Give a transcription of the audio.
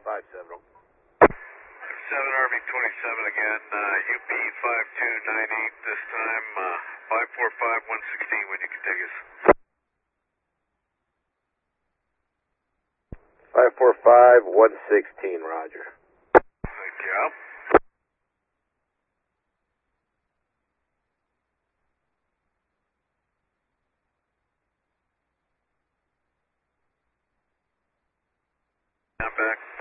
RV 27 again, UP 5298 this time, 545 116 when you can take us. 545 116, roger. Good job. I'm back.